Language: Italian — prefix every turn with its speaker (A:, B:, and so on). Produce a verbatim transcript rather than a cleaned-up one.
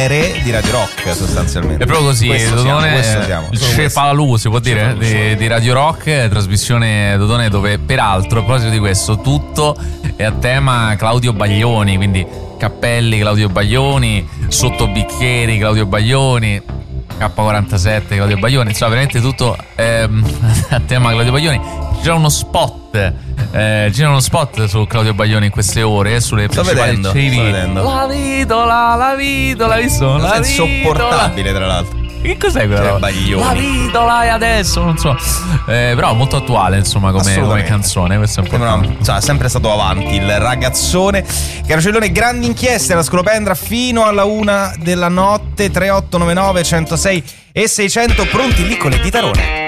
A: di Radio Rock sostanzialmente.
B: È proprio così,
A: questo
B: Dodone,
A: siamo, siamo.
B: il Cefalù si può dire di, di Radio Rock, trasmissione Dodone dove peraltro a proposito di questo tutto è a tema Claudio Baglioni, quindi cappelli Claudio Baglioni, sottobicchieri Claudio Baglioni, K quarantasette Claudio Baglioni, insomma veramente tutto ehm, a tema Claudio Baglioni. C'era uno spot, eh, c'era uno spot su Claudio Baglioni in queste ore, sulle
A: sto
B: principali
A: vedendo,
B: T V.
A: sto vedendo.
B: La vitola, la vitola, hai visto? La
A: È
B: vitola.
A: insopportabile tra l'altro.
B: Che cos'è quella
A: Cioè,
B: roba?
A: Baglioni.
B: La vitola e adesso, non so. Eh, però molto attuale, insomma, come, come canzone. Questo è importante.
A: No, no, cioè, sempre stato avanti il ragazzone. Caracellone, grandi inchieste alla Scolopendra fino alla una della notte. Tre otto nove nove uno zero sei e seicento, pronti lì con le chitarone.